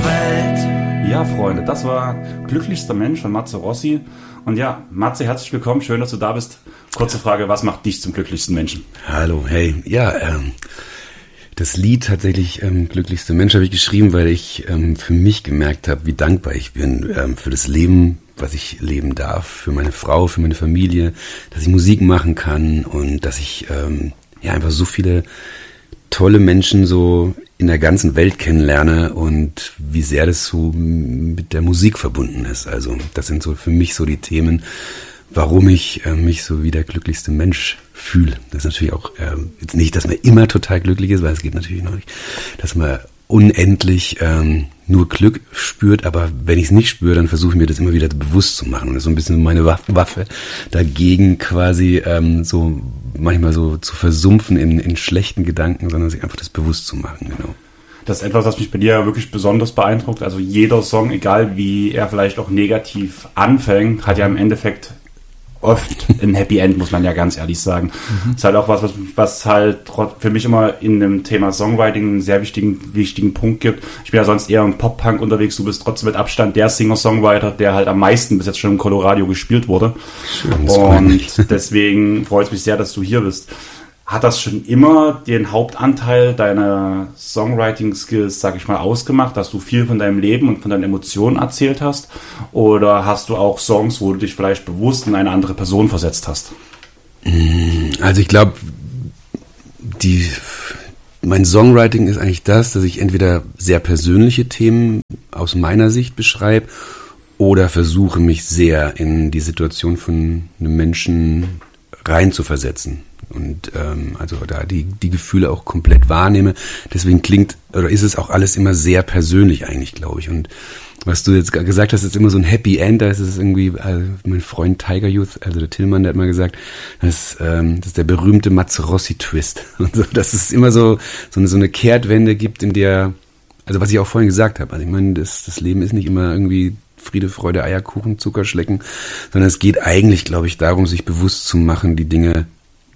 Welt. Ja, Freunde, das war Glücklichster Mensch von Matze Rossi. Und ja, Matze, herzlich willkommen, schön, dass du da bist. Kurze Frage, was macht dich zum glücklichsten Menschen? Hallo, hey, ja, das Lied tatsächlich Glücklichster Mensch habe ich geschrieben, weil ich für mich gemerkt habe, wie dankbar ich bin für das Leben, was ich leben darf, für meine Frau, für meine Familie, dass ich Musik machen kann und dass ich einfach so viele tolle Menschen so in der ganzen Welt kennenlerne und wie sehr das so mit der Musik verbunden ist. Also das sind so für mich so die Themen, warum ich mich so wie der glücklichste Mensch fühle. Das ist natürlich auch jetzt nicht, dass man immer total glücklich ist, weil es geht natürlich noch nicht, dass man unendlich nur Glück spürt, aber wenn ich es nicht spüre, dann versuche ich mir das immer wieder bewusst zu machen. Und das ist so ein bisschen meine Waffe dagegen quasi so manchmal so zu versumpfen in schlechten Gedanken, sondern sich einfach das bewusst zu machen, genau. Das ist etwas, was mich bei dir wirklich besonders beeindruckt. Also jeder Song, egal wie er vielleicht auch negativ anfängt, hat ja im Endeffekt oft ein Happy End, muss man ja ganz ehrlich sagen. Das ist halt auch was halt für mich immer in dem Thema Songwriting einen sehr wichtigen Punkt gibt. Ich bin ja sonst eher im Pop-Punk unterwegs, du bist trotzdem mit Abstand der Singer-Songwriter, der halt am meisten bis jetzt schon im Colorado gespielt wurde. Schön, und deswegen freut es mich sehr, dass du hier bist. Hat das schon immer den Hauptanteil deiner Songwriting-Skills, sag ich mal, ausgemacht, dass du viel von deinem Leben und von deinen Emotionen erzählt hast? Oder hast du auch Songs, wo du dich vielleicht bewusst in eine andere Person versetzt hast? Also ich glaube, mein Songwriting ist eigentlich das, dass ich entweder sehr persönliche Themen aus meiner Sicht beschreibe oder versuche, mich sehr in die Situation von einem Menschen reinzuversetzen. Und also da die Gefühle auch komplett wahrnehme. Deswegen ist es auch alles immer sehr persönlich eigentlich, glaube ich. Und was du jetzt gesagt hast, ist immer so ein Happy End. Da ist es irgendwie, mein Freund Tiger Youth, also der Tillmann, der hat mal gesagt, das ist der berühmte Matze Rossi Twist. Und so, dass es immer so eine Kehrtwende gibt, in der, also was ich auch vorhin gesagt habe, also ich meine, das Leben ist nicht immer irgendwie Friede, Freude, Eierkuchen, Zuckerschlecken, sondern es geht eigentlich, glaube ich, darum, sich bewusst zu machen, die Dinge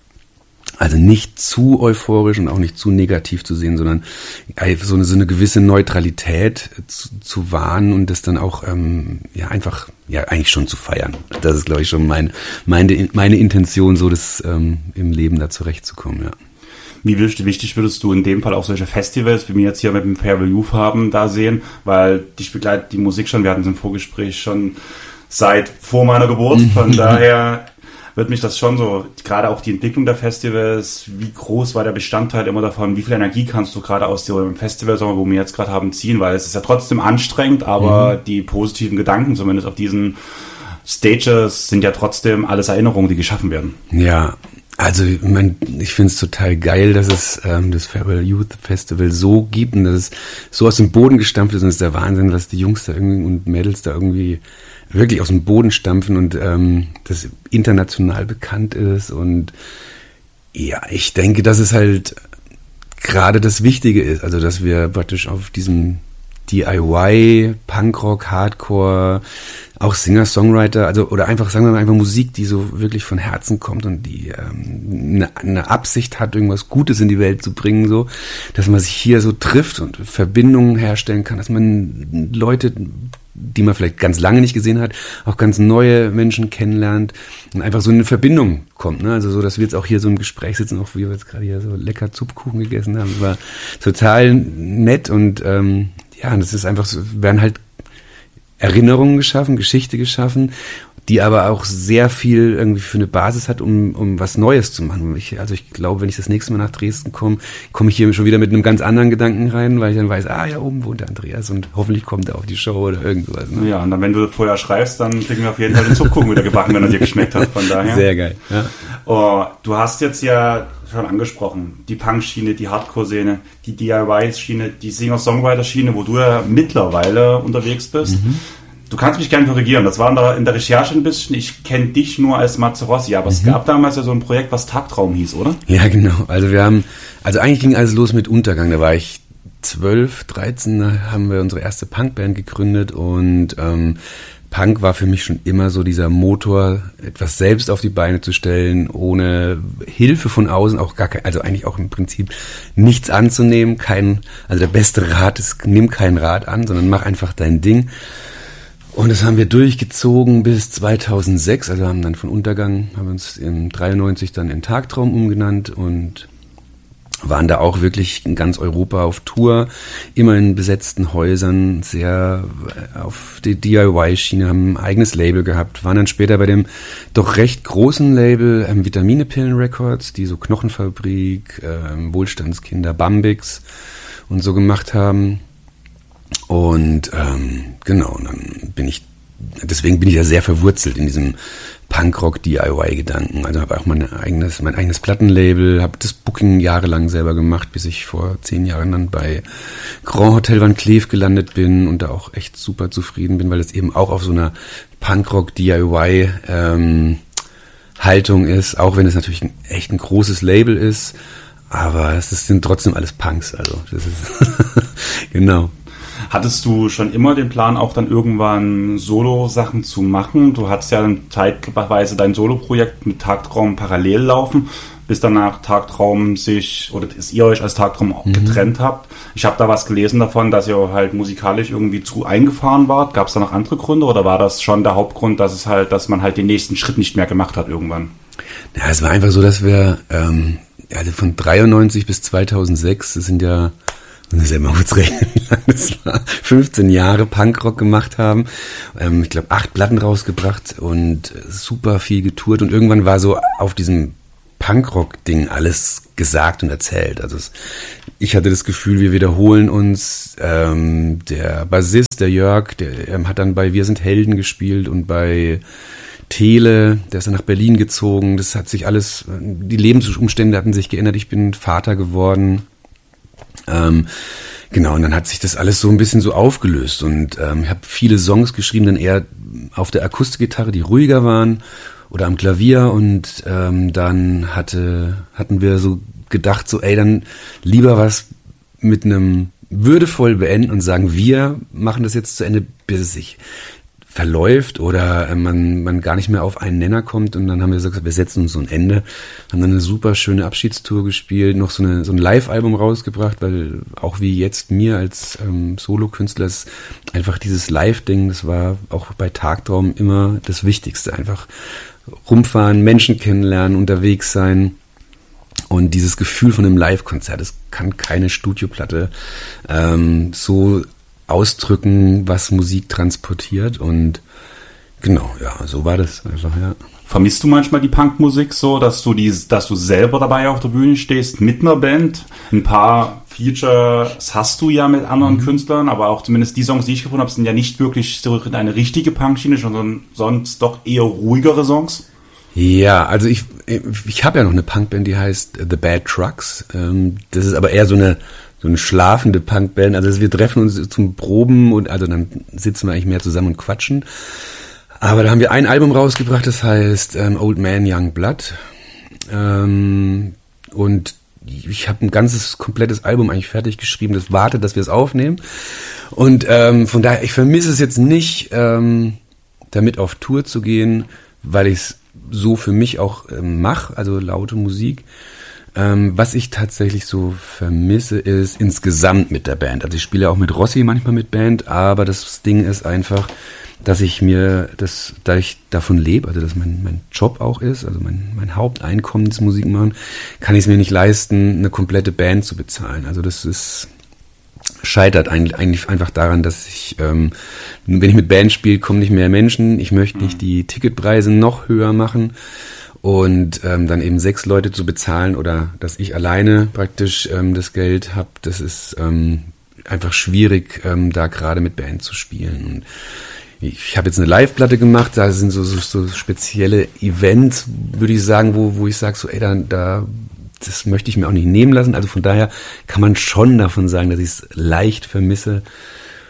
also nicht zu euphorisch und auch nicht zu negativ zu sehen, sondern so eine gewisse Neutralität zu wahren und das dann auch einfach eigentlich schon zu feiern. Das ist, glaube ich, schon meine Intention, so das im Leben da zurechtzukommen, ja. Wie wichtig würdest du in dem Fall auch solche Festivals, wie wir jetzt hier mit dem Farewell Youth haben, da sehen? Weil dich begleitet die Musik schon, wir hatten es im Vorgespräch schon seit vor meiner Geburt, von daher wird mich das schon so, gerade auch die Entwicklung der Festivals, wie groß war der Bestandteil immer davon, wie viel Energie kannst du gerade aus dem Festival, wo wir jetzt gerade haben, ziehen, weil es ist ja trotzdem anstrengend, aber die positiven Gedanken, zumindest auf diesen Stages, sind ja trotzdem alles Erinnerungen, die geschaffen werden. Ja, also ich finde es total geil, dass es das Farewell Youth Festival so gibt und dass es so aus dem Boden gestampft ist und es ist der Wahnsinn, was die Jungs da irgendwie und Mädels da irgendwie wirklich aus dem Boden stampfen und das international bekannt ist und ja, ich denke, dass es halt gerade das Wichtige ist, also dass wir praktisch auf diesem DIY, Punkrock, Hardcore, auch Singer-Songwriter, also oder einfach, sagen wir mal, einfach Musik, die so wirklich von Herzen kommt und die eine Absicht hat, irgendwas Gutes in die Welt zu bringen, so, dass man sich hier so trifft und Verbindungen herstellen kann, dass man Leute, die man vielleicht ganz lange nicht gesehen hat, auch ganz neue Menschen kennenlernt und einfach so in eine Verbindung kommt, ne? Also so, dass wir jetzt auch hier so im Gespräch sitzen, auch wie wir jetzt gerade hier so lecker Zupfkuchen gegessen haben, war total nett und das ist einfach so, werden halt Erinnerungen geschaffen, Geschichte geschaffen, die aber auch sehr viel irgendwie für eine Basis hat, um was Neues zu machen. Ich glaube, wenn ich das nächste Mal nach Dresden komme ich hier schon wieder mit einem ganz anderen Gedanken rein, weil ich dann weiß, ja, oben wohnt der Andreas und hoffentlich kommt er auf die Show oder irgendwas. Ne? Ja, und dann, wenn du vorher schreibst, dann kriegen wir auf jeden Fall den Zupfkuchen wieder gebacken, wenn er dir geschmeckt hat, von daher. Sehr geil, ja. Oh, du hast jetzt ja schon angesprochen, die Punk-Schiene, die Hardcore-Szene, die DIY-Schiene, die Singer-Songwriter-Schiene, wo du ja mittlerweile unterwegs bist. Du kannst mich gerne korrigieren, das war in der Recherche ein bisschen, ich kenne dich nur als Matze Rossi, aber es gab damals ja so ein Projekt, was Tagtraum hieß, oder? Ja, genau, also eigentlich ging alles los mit Untergang, da war ich 12, 13, da haben wir unsere erste Punkband gegründet und Punk war für mich schon immer so dieser Motor, etwas selbst auf die Beine zu stellen, ohne Hilfe von außen, auch gar kein, also eigentlich auch im Prinzip nichts anzunehmen, also der beste Rat ist, nimm keinen Rat an, sondern mach einfach dein Ding. Und das haben wir durchgezogen bis 2006, also haben dann von Untergang, haben uns im 93 dann in Tagtraum umgenannt und waren da auch wirklich in ganz Europa auf Tour, immer in besetzten Häusern, sehr auf die DIY-Schiene, haben ein eigenes Label gehabt, waren dann später bei dem doch recht großen Label Vitamine-Pillen Records, die so Knochenfabrik, Wohlstandskinder, Bambix und so gemacht haben. Und genau, und dann deswegen bin ich ja sehr verwurzelt in diesem Punkrock-DIY-Gedanken. Also habe auch mein eigenes Plattenlabel, habe das Booking jahrelang selber gemacht, bis ich vor 10 Jahren dann bei Grand Hotel Van Cleef gelandet bin und da auch echt super zufrieden bin, weil es eben auch auf so einer Punkrock-DIY Haltung ist, auch wenn es natürlich echt ein großes Label ist, aber es sind trotzdem alles Punks, also das ist genau. Hattest du schon immer den Plan, auch dann irgendwann Solo-Sachen zu machen? Du hattest ja dann zeitweise dein Solo-Projekt mit Tagtraum parallel laufen, bis danach Tagtraum dass ihr euch als Tagtraum getrennt habt. Ich habe da was gelesen davon, dass ihr halt musikalisch irgendwie zu eingefahren wart. Gab es da noch andere Gründe oder war das schon der Hauptgrund, dass man halt den nächsten Schritt nicht mehr gemacht hat irgendwann? Ja, es war einfach so, dass wir also von 93 bis 2006, das sind ja, ich muss ja mal kurz rechnen, wie lange das war, 15 Jahre Punkrock gemacht haben. Ich glaube 8 Platten rausgebracht und super viel getourt. Und irgendwann war so auf diesem Punkrock-Ding alles gesagt und erzählt. Also ich hatte das Gefühl, wir wiederholen uns. Der Bassist, der Jörg, der hat dann bei Wir sind Helden gespielt und bei Tele, der ist dann nach Berlin gezogen. Das hat sich alles, die Lebensumstände hatten sich geändert. Ich bin Vater geworden. Genau, und dann hat sich das alles so ein bisschen so aufgelöst und ich habe viele Songs geschrieben, dann eher auf der Akustikgitarre, die ruhiger waren oder am Klavier und dann hatten wir so gedacht, so dann lieber was mit einem würdevoll beenden und sagen, wir machen das jetzt zu Ende, bis es sich verläuft oder man gar nicht mehr auf einen Nenner kommt und dann haben wir gesagt, wir setzen uns so ein Ende, haben dann eine super schöne Abschiedstour gespielt, noch so ein Live-Album rausgebracht, weil auch wie jetzt mir als Solokünstler ist einfach dieses Live-Ding, das war auch bei Tagtraum immer das Wichtigste, einfach rumfahren, Menschen kennenlernen, unterwegs sein und dieses Gefühl von einem Live-Konzert, das kann keine Studioplatte so ausdrücken, was Musik transportiert und genau, ja, so war das einfach, ja. Vermisst du manchmal die Punkmusik so, dass du selber dabei auf der Bühne stehst mit einer Band? Ein paar Features hast du ja mit anderen Künstlern, aber auch zumindest die Songs, die ich gefunden habe, sind ja nicht wirklich so eine richtige Punkschiene, sondern sonst doch eher ruhigere Songs. Ja, also ich habe ja noch eine Punkband, die heißt The Bad Trucks. Das ist aber eher so eine schlafende Punkband. Also wir treffen uns zum Proben und also dann sitzen wir eigentlich mehr zusammen und quatschen. Aber da haben wir ein Album rausgebracht, das heißt Old Man Young Blood. Und ich habe ein komplettes Album eigentlich fertig geschrieben, das wartet, dass wir es aufnehmen. Und von daher, ich vermisse es jetzt nicht, damit auf Tour zu gehen, weil ich es so für mich auch mache, also laute Musik. Was ich tatsächlich so vermisse, ist insgesamt mit der Band. Also ich spiele ja auch mit Rossi manchmal mit Band, aber das Ding ist einfach, dass da ich davon lebe, also dass mein Job auch ist, also mein Haupteinkommen ist Musik machen, kann ich es mir nicht leisten, eine komplette Band zu bezahlen. Also das scheitert eigentlich einfach daran, dass ich, wenn ich mit Band spiele, kommen nicht mehr Menschen. Ich möchte nicht die Ticketpreise noch höher machen. Und dann eben 6 Leute zu bezahlen oder dass ich alleine praktisch das Geld habe, das ist einfach schwierig, da gerade mit Band zu spielen. Und ich habe jetzt eine Live-Platte gemacht, da sind so spezielle Events, würde ich sagen, wo ich sage, so das möchte ich mir auch nicht nehmen lassen. Also von daher kann man schon davon sagen, dass ich es leicht vermisse.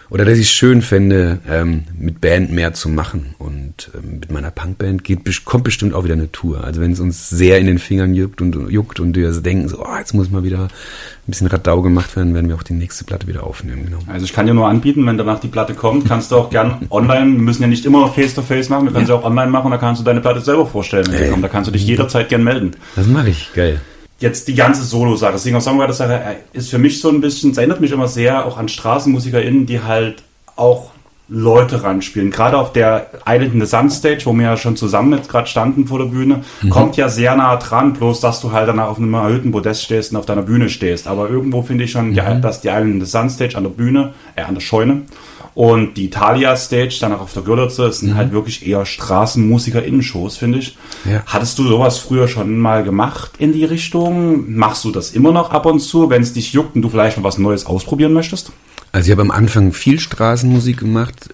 oder dass ich es schön fände, mit Band mehr zu machen. Und mit meiner Punkband kommt bestimmt auch wieder eine Tour. Also wenn es uns sehr in den Fingern juckt und wir denken, so, jetzt muss mal wieder ein bisschen Radau gemacht werden, werden wir auch die nächste Platte wieder aufnehmen. Genau. Also ich kann dir nur anbieten, wenn danach die Platte kommt, kannst du auch gern online, wir müssen ja nicht immer Face-to-Face machen, wir können sie auch online machen und da kannst du deine Platte selber vorstellen, wenn sie kommt. Da kannst du dich jederzeit gern melden. Das mache ich, geil. Jetzt die ganze Solo-Sache, Singer-Songwriter-Sache ist für mich so ein bisschen, es erinnert mich immer sehr auch an StraßenmusikerInnen, die halt auch Leute ranspielen. Gerade auf der Island in the Sun Stage, wo wir ja schon zusammen jetzt gerade standen vor der Bühne, kommt ja sehr nah dran, bloß dass du halt danach auf einem erhöhten Podest stehst und auf deiner Bühne stehst. Aber irgendwo finde ich schon, dass die Island in the Sun Stage an der Bühne, an der Scheune und die Italia Stage danach auf der Görlitze, sind halt wirklich eher StraßenmusikerInnen-Shows, finde ich. Ja. Hattest du sowas früher schon mal gemacht in die Richtung? Machst du das immer noch ab und zu, wenn es dich juckt und du vielleicht mal was Neues ausprobieren möchtest? Also ich habe am Anfang viel Straßenmusik gemacht,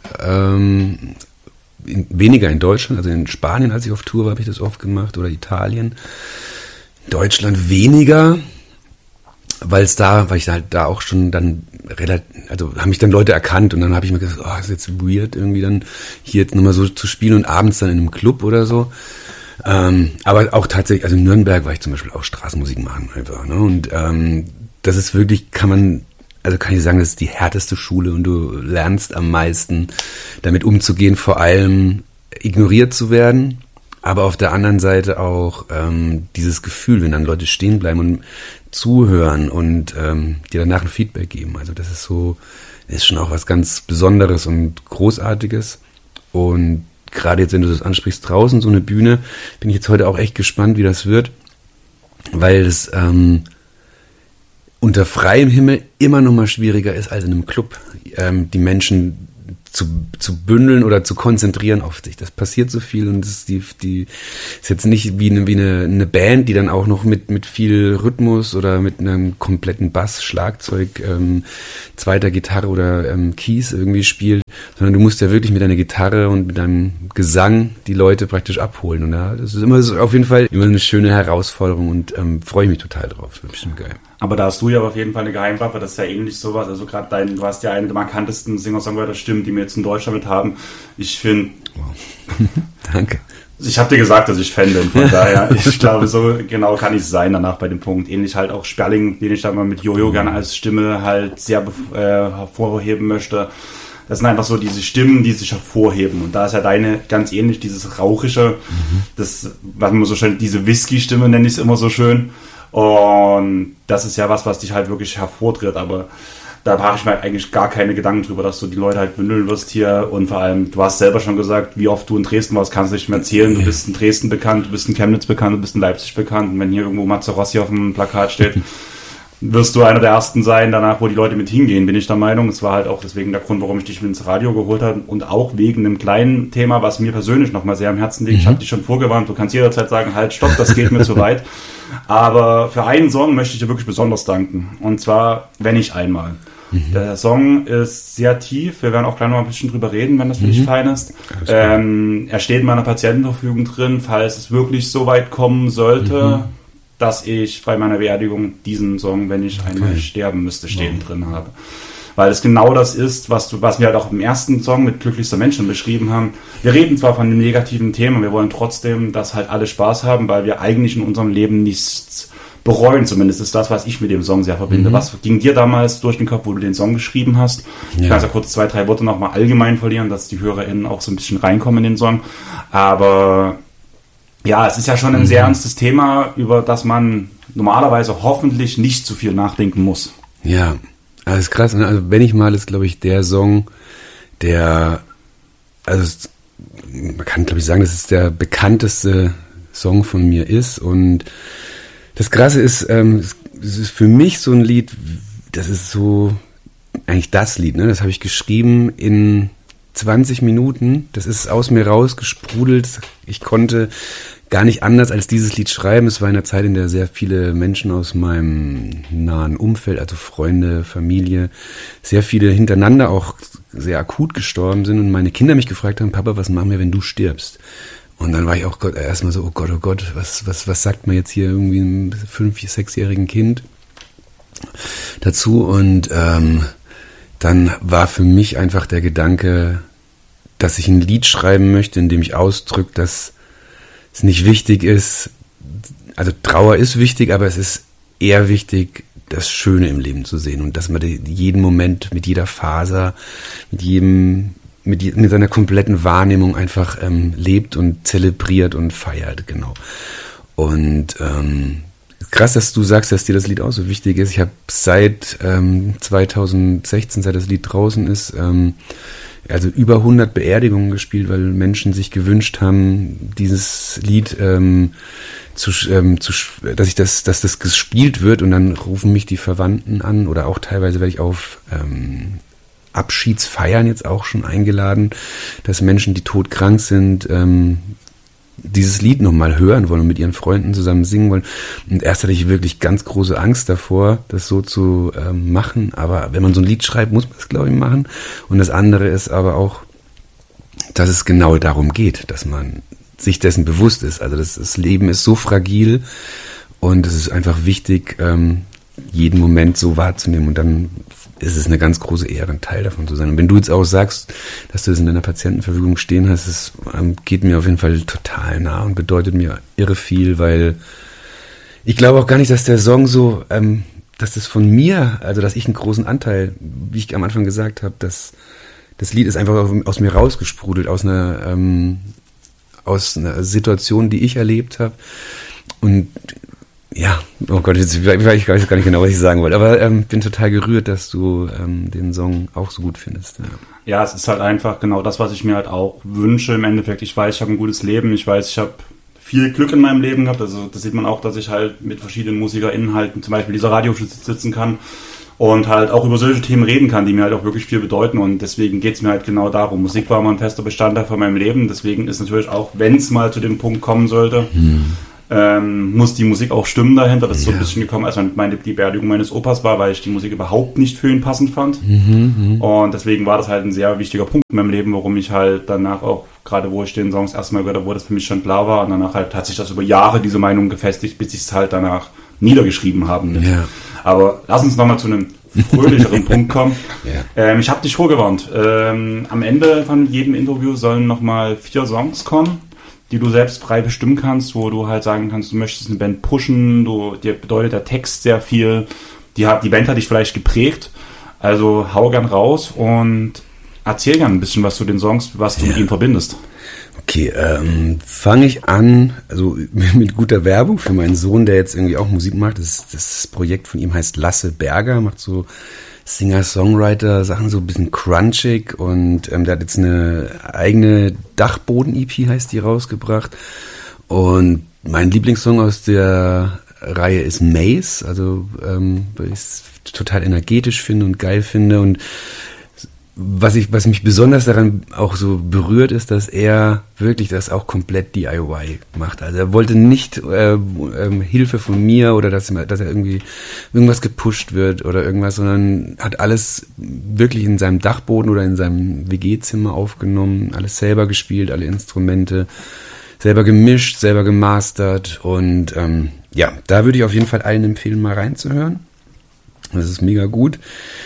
weniger in Deutschland, also in Spanien, als ich auf Tour war, habe ich das oft gemacht, oder Italien. Deutschland weniger, weil ich da auch schon dann haben mich dann Leute erkannt und dann habe ich mir gedacht, ist jetzt weird irgendwie dann hier jetzt nochmal so zu spielen und abends dann in einem Club oder so. Aber auch tatsächlich, also in Nürnberg war ich zum Beispiel auch Straßenmusik machen einfach, ne? Und das ist wirklich, kann ich sagen, das ist die härteste Schule und du lernst am meisten damit umzugehen, vor allem ignoriert zu werden, aber auf der anderen Seite auch dieses Gefühl, wenn dann Leute stehen bleiben und zuhören und dir danach ein Feedback geben. Also das ist schon auch was ganz Besonderes und Großartiges. Und gerade jetzt, wenn du das ansprichst, draußen so eine Bühne, bin ich jetzt heute auch echt gespannt, wie das wird, weil es unter freiem Himmel immer noch mal schwieriger ist als in einem Club, die Menschen zu bündeln oder zu konzentrieren auf sich. Das passiert so viel und das ist ist jetzt nicht wie eine Band, die dann auch noch mit viel Rhythmus oder mit einem kompletten Bass, Schlagzeug, zweiter Gitarre oder Keys irgendwie spielt, sondern du musst ja wirklich mit deiner Gitarre und mit deinem Gesang die Leute praktisch abholen. Und das ist auf jeden Fall immer eine schöne Herausforderung und freue ich mich total drauf. Das wird bestimmt geil. Aber da hast du ja auf jeden Fall eine Geheimwaffe, das ist ja ähnlich sowas. Also gerade du hast ja eine der markantesten Singer-Songwriter-Stimmen, die wir jetzt in Deutschland mit haben. Ich finde... Wow. Danke. Ich habe dir gesagt, dass ich Fan bin, von daher, ich glaube, so genau kann ich sein danach bei dem Punkt. Ähnlich halt auch Sperling, den ich da mal mit Jojo gerne als Stimme halt sehr hervorheben möchte. Das sind einfach so diese Stimmen, die sich hervorheben. Und da ist ja deine ganz ähnlich, dieses Rauchische, das, was man so schön, diese Whisky-Stimme nenne ich es immer so schön. Und das ist ja was dich halt wirklich hervortritt, aber da mache ich mir eigentlich gar keine Gedanken drüber, dass du die Leute halt bündeln wirst hier und vor allem, du hast selber schon gesagt, wie oft du in Dresden warst, kannst du nicht mehr erzählen, du bist in Dresden bekannt, du bist in Chemnitz bekannt, du bist in Leipzig bekannt und wenn hier irgendwo Mazzarossi auf dem Plakat steht, wirst du einer der Ersten sein, danach, wo die Leute mit hingehen, bin ich der Meinung. Es war halt auch deswegen der Grund, warum ich dich mit ins Radio geholt habe und auch wegen einem kleinen Thema, was mir persönlich nochmal sehr am Herzen liegt. Ich habe dich schon vorgewarnt, du kannst jederzeit sagen, halt, stopp, das geht mir zu weit. Aber für einen Song möchte ich dir wirklich besonders danken. Und zwar, Wenn ich einmal. Der Song ist sehr tief. Wir werden auch gleich noch ein bisschen drüber reden, wenn das für dich fein ist. Er steht in meiner Patientenverfügung drin, falls es wirklich so weit kommen sollte, dass ich bei meiner Beerdigung diesen Song, wenn ich einmal sterben müsste, stehen drin habe. Weil es genau das ist, was wir halt auch im ersten Song mit Glücklichster Menschen beschrieben haben. Wir reden zwar von einem negativen Thema, wir wollen trotzdem, dass halt alle Spaß haben, weil wir eigentlich in unserem Leben nichts bereuen. Zumindest ist das, was ich mit dem Song sehr verbinde. Was ging dir damals durch den Kopf, wo du den Song geschrieben hast? Ich kann ja kurz 2-3 Worte nochmal allgemein verlieren, dass die HörerInnen auch so ein bisschen reinkommen in den Song. Aber ja, es ist ja schon ein sehr ernstes Thema, über das man normalerweise hoffentlich nicht zu viel nachdenken muss. Ja, das ist krass. Also wenn ich mal, ist glaube ich der Song, man kann glaube ich sagen, dass es der bekannteste Song von mir ist. Und das Krasse ist, es ist für mich so ein Lied, das ist so eigentlich das Lied, ne? Das habe ich geschrieben in 20 Minuten. Das ist aus mir rausgesprudelt. Ich konnte gar nicht anders als dieses Lied schreiben. Es war in einer Zeit, in der sehr viele Menschen aus meinem nahen Umfeld, also Freunde, Familie, sehr viele hintereinander auch sehr akut gestorben sind und meine Kinder mich gefragt haben, Papa, was machen wir, wenn du stirbst? Und dann war ich auch erstmal so, oh Gott, was sagt man jetzt hier irgendwie einem 5-, 6-jährigen Kind dazu? Und dann war für mich einfach der Gedanke, dass ich ein Lied schreiben möchte, in dem ich ausdrücke, dass es nicht wichtig ist, also Trauer ist wichtig, aber es ist eher wichtig, das Schöne im Leben zu sehen und dass man jeden Moment mit jeder Faser, mit seiner kompletten Wahrnehmung einfach lebt und zelebriert und feiert, genau. Und krass, dass du sagst, dass dir das Lied auch so wichtig ist. Ich habe seit 2016, seit das Lied draußen ist, also über 100 Beerdigungen gespielt, weil Menschen sich gewünscht haben, dieses Lied dass das gespielt wird, und dann rufen mich die Verwandten an, oder auch teilweise werde ich auf Abschiedsfeiern jetzt auch schon eingeladen, dass Menschen, die todkrank sind, dieses Lied nochmal hören wollen und mit ihren Freunden zusammen singen wollen. Und erst hatte ich wirklich ganz große Angst davor, das so zu machen. Aber wenn man so ein Lied schreibt, muss man es, glaube ich, machen. Und das andere ist aber auch, dass es genau darum geht, dass man sich dessen bewusst ist. Also das Leben ist so fragil und es ist einfach wichtig, jeden Moment so wahrzunehmen, und dann ist es eine ganz große Ehre, ein Teil davon zu sein. Und wenn du jetzt auch sagst, dass du das in deiner Patientenverfügung stehen hast, das geht mir auf jeden Fall total nah und bedeutet mir irre viel, weil ich glaube auch gar nicht, dass der Song so, dass das von mir, also dass ich einen großen Anteil, wie ich am Anfang gesagt habe, dass das Lied ist einfach aus mir rausgesprudelt, aus einer Situation, die ich erlebt habe. Und ja, oh Gott, jetzt weiß ich gar nicht genau, was ich sagen wollte, aber bin total gerührt, dass du den Song auch so gut findest. Ja, es ist halt einfach genau das, was ich mir halt auch wünsche im Endeffekt. Ich weiß, ich habe ein gutes Leben, ich weiß, ich habe viel Glück in meinem Leben gehabt, also das sieht man auch, dass ich halt mit verschiedenen MusikerInnen halt zum Beispiel dieser Radioshow sitzen kann und halt auch über solche Themen reden kann, die mir halt auch wirklich viel bedeuten, und deswegen geht es mir halt genau darum. Musik war immer ein fester Bestandteil von meinem Leben, deswegen ist natürlich auch, wenn es mal zu dem Punkt kommen sollte, muss die Musik auch stimmen dahinter. Das ist so ein bisschen gekommen, als die Beerdigung meines Opas war, weil ich die Musik überhaupt nicht für ihn passend fand. Und deswegen war das halt ein sehr wichtiger Punkt in meinem Leben, warum ich halt danach auch, gerade wo ich den Songs erstmal gehört habe, wo das für mich schon klar war, und danach halt hat sich das über Jahre, diese Meinung gefestigt, bis ich es halt danach niedergeschrieben habe. Ja. Aber lass uns nochmal zu einem fröhlicheren Punkt kommen. Ja. Ich habe dich vorgewarnt. Am Ende von jedem Interview sollen nochmal 4 Songs kommen, die du selbst frei bestimmen kannst, wo du halt sagen kannst, du möchtest eine Band pushen, dir bedeutet der Text sehr viel, die Band hat dich vielleicht geprägt, also hau gern raus und erzähl gern ein bisschen was zu den Songs, was du mit ihnen verbindest. Okay, fange ich an, also mit guter Werbung für meinen Sohn, der jetzt irgendwie auch Musik macht. Das Projekt von ihm heißt Lasse Berger, macht so Singer-Songwriter-Sachen, so ein bisschen crunchig, und der hat jetzt eine eigene Dachboden-EP, heißt die, rausgebracht. Und mein Lieblingssong aus der Reihe ist Maze, also weil ich es total energetisch finde und geil finde. Und was mich besonders daran auch so berührt, ist, dass er wirklich das auch komplett DIY macht. Also er wollte nicht Hilfe von mir oder dass er irgendwie irgendwas gepusht wird oder irgendwas, sondern hat alles wirklich in seinem Dachboden oder in seinem WG-Zimmer aufgenommen, alles selber gespielt, alle Instrumente selber gemischt, selber gemastert, und da würde ich auf jeden Fall allen empfehlen, mal reinzuhören. Das ist mega gut.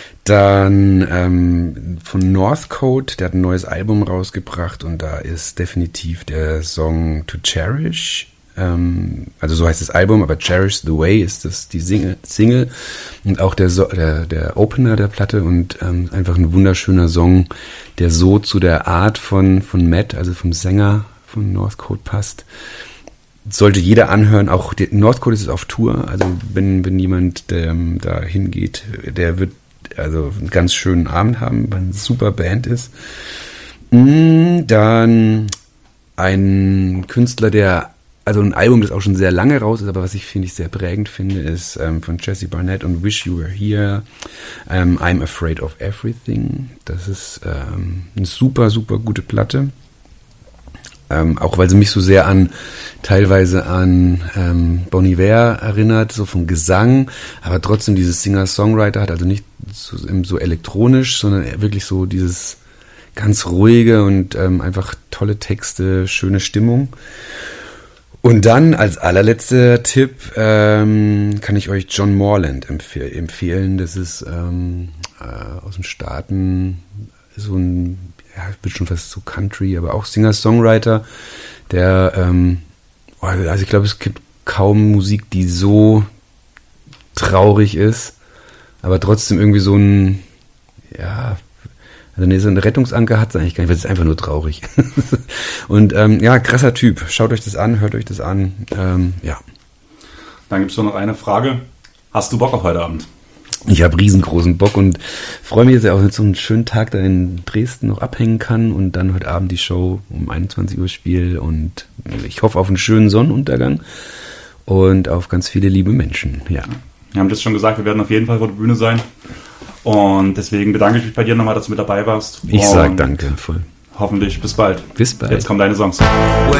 Dann von Northcote, der hat ein neues Album rausgebracht, und da ist definitiv der Song To Cherish, also so heißt das Album, aber Cherish the Way ist das die Single und auch der Opener der Platte, und einfach ein wunderschöner Song, der so zu der Art von Matt, also vom Sänger von Northcote, passt. Sollte jeder anhören, auch Northcote ist auf Tour, also wenn jemand da hingeht, der wird also einen ganz schönen Abend haben, weil eine super Band ist. Dann ein Künstler, also ein Album, das auch schon sehr lange raus ist, aber was ich sehr prägend finde, ist von Jesse Barnett und Wish You Were Here, I'm Afraid of Everything. Das ist eine super, super gute Platte. Auch weil sie mich so sehr teilweise an Bon Iver erinnert, so vom Gesang, aber trotzdem dieses Singer-Songwriter hat, also nicht so elektronisch, sondern wirklich so dieses ganz ruhige und einfach tolle Texte, schöne Stimmung. Und dann als allerletzter Tipp kann ich euch John Morland empfehlen. Das ist aus den Staaten, so ein, ja, ich bin schon fast so Country, aber auch Singer-Songwriter, der, also ich glaube, es gibt kaum Musik, die so traurig ist, aber trotzdem irgendwie so ein, ja, also nee, so ein Rettungsanker hat es eigentlich gar nicht, weil es ist einfach nur traurig. Und ja, krasser Typ. Schaut euch das an, hört euch das an. Ja. Dann gibt es noch eine Frage. Hast du Bock auf heute Abend? Ich habe riesengroßen Bock und freue mich, dass ich auch jetzt so einen schönen Tag da in Dresden noch abhängen kann und dann heute Abend die Show um 21 Uhr spiele und ich hoffe auf einen schönen Sonnenuntergang und auf ganz viele liebe Menschen. Ja. Wir haben das schon gesagt, wir werden auf jeden Fall vor der Bühne sein. Und deswegen bedanke ich mich bei dir nochmal, dass du mit dabei warst. Ich sage danke, voll. Hoffentlich bis bald. Bis bald. Jetzt kommen deine Songs.